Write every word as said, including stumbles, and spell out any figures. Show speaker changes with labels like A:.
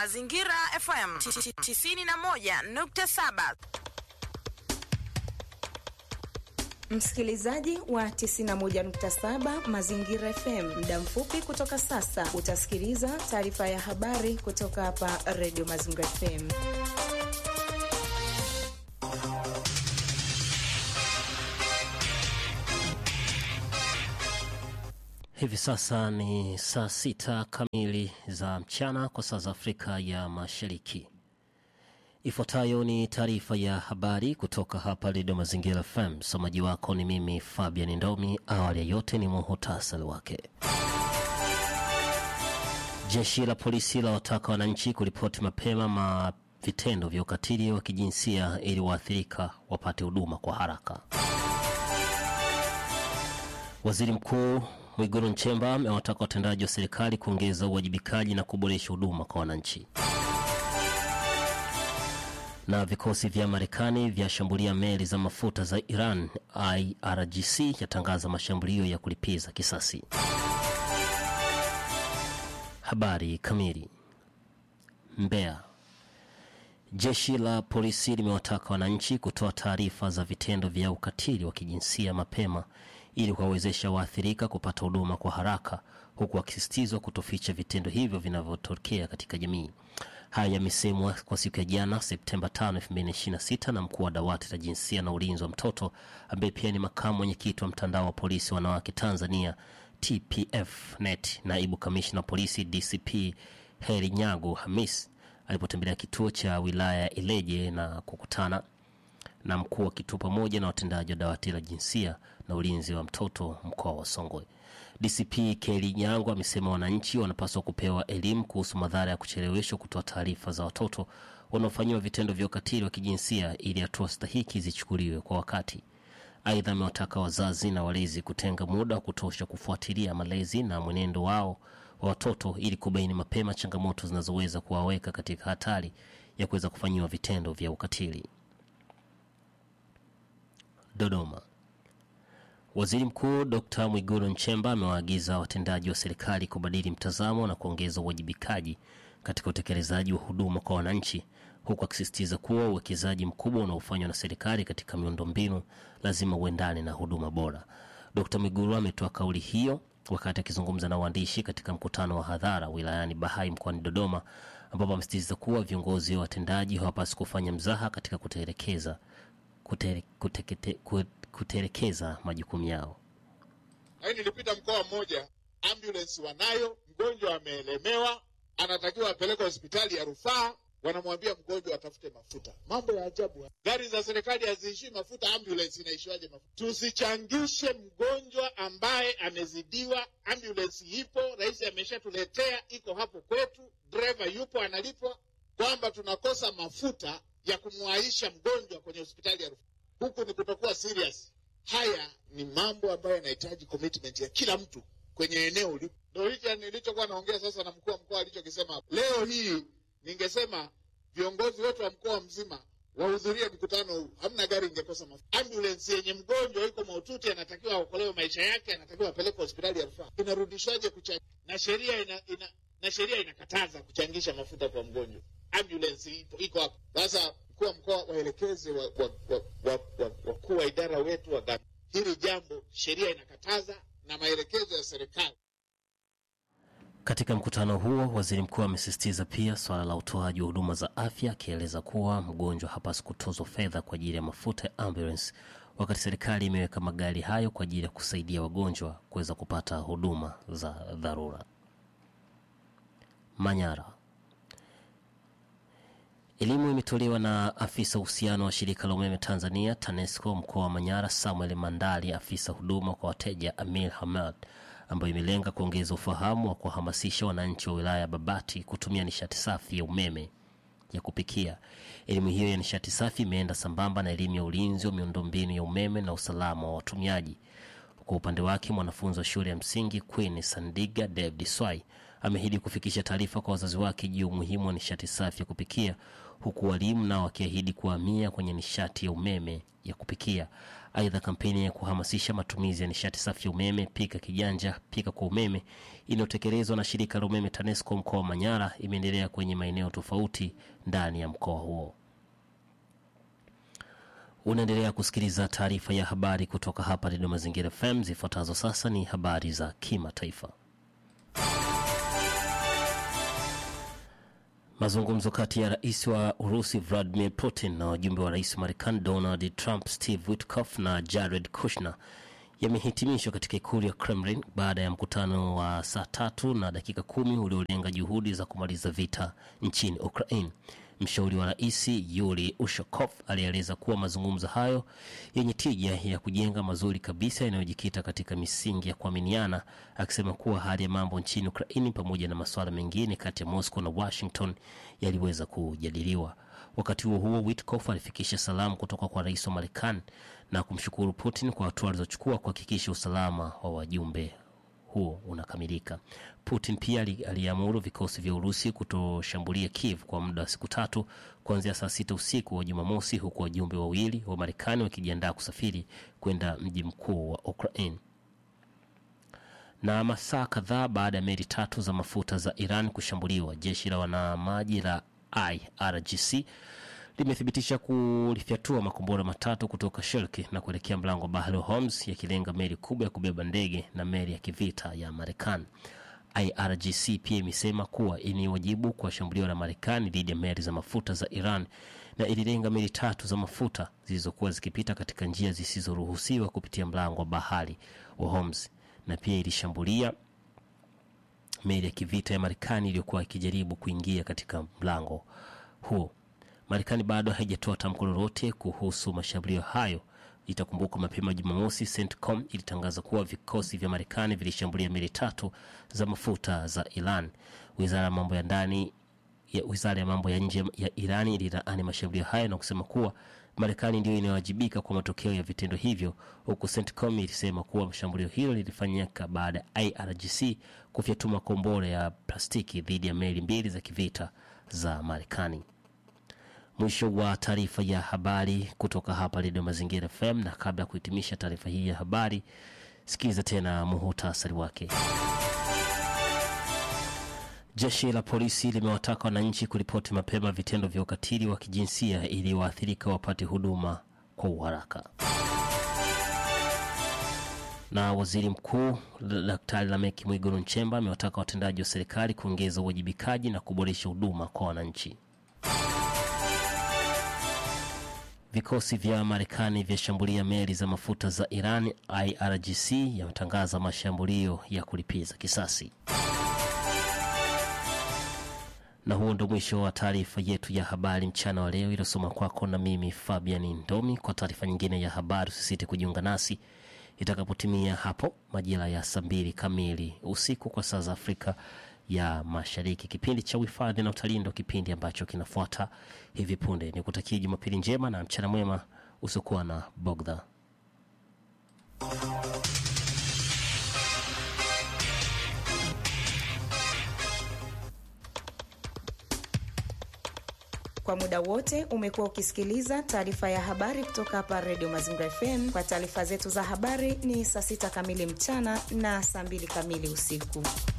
A: Mazingira F M tisini na moja nukta saba.
B: Msikilizaji wa tisini na moja nukta saba Mazingira F M, muda mfupi kutoka sasa utasikiliza taarifa ya habari kutoka hapa Radio Mazingira F M.
C: Hivi sasa ni saa sita kamili za mchana kwa saa za Afrika ya Mashariki. Ifuatayo ni taarifa ya habari kutoka hapa Radio Mazingira F M. Msomaji wako ni mimi Fabian Ndomi. Awali ya yote ni muhtasari wake. Jeshi la polisi la wataka wananchi kuripoti mapema ma vitendo vya ukatili wa kijinsia ili waathirika wapate huduma kwa haraka. Waziri Mkuu Mwigulu Nchemba amewataka watendaji wa serikali kuongeza uwajibikaji na kuboresha huduma kwa wananchi. Na vikosi vya Marekani vya shambulia meli za mafuta za Iran. I R G C yatangaza mashambulio ya kulipiza kisasi. Habari kamili. Mbeya. Jeshi la polisi limewataka wananchi kutoa taarifa za vitendo vya ukatili wa kijinsia mapema ili kuwawezesha waathirika kupata huduma kwa haraka, huku wakisisitizwa kutoficha vitendo hivyo vinavyotokea katika jamii. Haya yamesemwa kwa siku ya jana Septemba tano elfu mbili ishirini na sita na mkuu wa dawati la jinsia na ulinzi wa mtoto ambaye pia ni makamu mwenyekiti wa mtandao wa polisi wanawake Tanzania T P F net, naibu kamishna polisi D C P Heri Nyago Hamis alipotembelea kituo cha wilaya ya Ileje na kukutana na mkuu wa kituo pamoja na watendaji wa dawati la jinsia na ulinzi wa mtoto mkoa wa Songwe. D C P Heri Nyago amesema wananchi wanapaswa kupewa elimu kuhusu madhara ya kucheleweshwa kutoa taarifa za watoto wanaofanywa vitendo vya ukatili wa kijinsia ili hatua stahiki zichukuliwe kwa wakati. Aidha, amewataka wazazi na walezi kutenga muda wa kutosha kufuatilia malezi na mwenendo wao wa watoto ili kubaini mapema changamoto zinazoweza kuwaweka katika hatari ya kuweza kufanywa vitendo vya ukatili. Dodoma. Waziri Mkuu Daktari Mwigulu Nchemba amewaagiza watendaji wa serikali kubadili mtazamo na kuongeza uwajibikaji katika utekelezaji wa huduma kwa wananchi, huku akisisitiza kuwa uwekezaji mkubwa unaofanywa na serikali katika miundombinu lazima uendane na huduma bora. Daktari Mwigulu ametoa kauli hiyo wakati akizungumza na waandishi katika mkutano wa hadhara wilayani Bahai mkoani Dodoma, ambapo amesisitiza kuwa viongozi wa watendaji hawapaswi kufanya mzaha katika kutelekeza kutere, kutekete, kutelekeza majukumu yao.
D: Haini nilipita mkoa mmoja, ambulance wanayo, mgonjwa ameelemewa, anatakiwa apeleke hospitali ya rufaa, wanamwambia mgonjwa atafute mafuta. Mambo ya ajabu. Gari za serikali haziishi mafuta, ambulance inaishiwaje mafuta? Tusichangishe mgonjwa ambaye amezidiwa. Ambulance ipo, rais ameshatuletea, iko hapo kwetu, driver yupo analipwa, kwamba tunakosa mafuta ya kumwaisha mgonjwa kwenye hospitali ya rufaa. Huku ni kutokuwa serious. Haya ni mambo ambayo yanahitaji commitment ya kila mtu kwenye eneo ulipo. Ndio hicho nilichokuwa naongea sasa na mkuu wa mkoa alichokisema. Leo hii ningesema viongozi wote wa mkoa mzima wahudhurie mkutano huu, hamna gari ingekosa mafuta. Ambulance yenye mgonjwa yuko mahututi, anatakiwa aokolewe maisha yake, anatakiwa apelekwe hospitali ya rufaa. Inarudishwaje kuchangia? Na sheria ina, ina na sheria inakataza kuchangisha mafuta kwa mgonjwa. Ambulance ipo iko hapo. Sasa mkuu wa mkoa waelekeze wa wa wa wa, wa, wa, wa, wa idara wetu wa gani. Hili jambo sheria inakataza na maelekezo ya serikali.
C: Katika mkutano huo, waziri mkuu amesisitiza pia swala la utoaji wa huduma za afya, akieleza kuwa mgonjwa hapaswi kutozwa fedha kwa ajili ya mafuta ya ambulance, wakati serikali imeweka magari hayo kwa ajili ya kusaidia wagonjwa kuweza kupata huduma za dharura. Manyara. Elimu imetolewa na afisa uhusiano wa shirika la umeme Tanzania TANESCO mkoa wa Manyara Samuel Mandali, afisa huduma kwa wateja Amir Hamad, ambayo imelenga kuongeza ufahamu wa kuhamasisha wananchi wa wilaya ya Babati kutumia nishati safi ya umeme ya kupikia. Elimu hiyo ya nishati safi imeenda sambamba na elimu ya ulinzi wa miundombinu ya umeme na usalama wa watumiaji. Kwa upande wake, mwanafunzi wa shule ya msingi Queen Sandiga David Swai ameahidi kufikisha taarifa kwa wazazi wake juu umuhimu wa nishati safi ya kupikia, huku walimu nao wakiahidi kuhamia kwenye nishati ya umeme ya kupikia. Aidha, kampeni ya kuhamasisha matumizi ya nishati safi ya umeme pika kijanja pika kwa umeme inayotekelezwa na shirika la umeme TANESCO mkoa wa Manyara imeendelea kwenye maeneo tofauti ndani ya mkoa huo. Unaendelea kusikiliza taarifa ya habari kutoka hapa Radio Mazingira F M. Zifuatazo sasa ni habari za kimataifa. Mazungumzo kati ya rais wa Urusi Vladimir Putin na wajumbe wa rais wa Marekani Donald Trump, Steve Witkoff na Jared Kushner yamehitimishwa katika ikulu ya Kremlin baada ya mkutano wa saa tatu na dakika kumi uliolenga juhudi za kumaliza vita nchini Ukraine. Mshauri wa rais Yuri Ushakov alieleza kuwa mazungumzo hayo yenye tija ya kujenga mazuri kabisa yanayojikita katika misingi ya kuaminiana, akisema kuwa hali ya mambo nchini Ukraine pamoja na masuala mengine kati ya Moscow na Washington yaliweza kujadiliwa. Wakati huo huo, Witkoff alifikisha salamu kutoka kwa rais wa Marekani na kumshukuru Putin kwa hatua alizochukua kuhakikisha usalama wa wajumbe huo unakamilika. Putin pia aliamuru vikosi vya Urusi kutoshambulia Kiev kwa muda wa siku tatu kuanzia saa sita usiku wa Jumamosi, huku wajumbe wawili wa Marekani wakijiandaa kusafiri kwenda mji mkuu wa Ukraine. Na masaa kadhaa baada ya meli tatu za mafuta za Iran kushambuliwa, jeshi la wanamaji la I R G C limethibitisha kulifyatua makombora matatu kutoka Shelki na kuelekea mlango wa bahari wa Hormuz, yakilenga meli kubwa ya kubeba ndege na meli ya kivita ya Marekani. I R G C pia imesema kuwa ni wajibu kwa shambulio la Marekani dhidi ya meli za mafuta za Iran na ililenga meli tatu za mafuta zilizokuwa zikipita katika njia zisizoruhusiwa kupitia mlango wa bahari wa Hormuz, na pia ilishambulia meli ya kivita ya Marekani iliyokuwa ikijaribu kuingia katika mlango huo. Marekani bado haijatoa tamko lolote kuhusu mashambulio hayo. Itakumbuka mapema Jumamosi CENTCOM ilitangaza kuwa vikosi vya Marekani vilishambulia meli tatu za mafuta za Iran. Wizara ya mambo ya ndani ya Wizara ya mambo ya nje ya Iran ililaani mashambulio hayo na kusema kuwa Marekani ndio inawajibika kwa matokeo ya vitendo hivyo, huku CENTCOM ilisema kuwa shambulio hilo lilifanyika baada ya I R G C kufyatua makombora ya plastiki dhidi ya meli mbili za kivita za Marekani. Mwisho wa taarifa ya habari kutoka hapa Radio Mazingira F M, na kabla ya kuhitimisha taarifa hii ya habari, sikiliza tena muhtasari wake. Jeshi la polisi limewataka wananchi kuripoti mapema vitendo vya ukatili wa kijinsia ili waathirika wapate huduma kwa uharaka. Na waziri mkuu Daktari Lameck Mwigulu Nchemba amewataka watendaji wa serikali kuongeza uwajibikaji na kuboresha huduma kwa wananchi. Vikosi vya Marekani vya shambulia meli za mafuta za Iran. I R G C yametangaza mashambulio ya kulipiza kisasi. Na huo ndo mwisho wa taarifa yetu ya habari mchana wa leo, iliyosoma kwako na mimi Fabian Ndomi. Kwa taarifa nyingine ya habari usisite kujiunga nasi itakapotimia hapo majira ya saa mbili kamili usiku kwa saa za Afrika ya Mashariki. Kipindi cha uhifadhi na utalii ndio kipindi ambacho kinafuata hivi punde. Nikutakia Jumapili njema na mchana mwema usiokuwa na bugdha.
B: Kwa muda wote umekuwa ukisikiliza taarifa ya habari kutoka hapa Radio Mazingira F M. Kwa taarifa zetu za habari ni saa sita kamili mchana na saa mbili kamili usiku.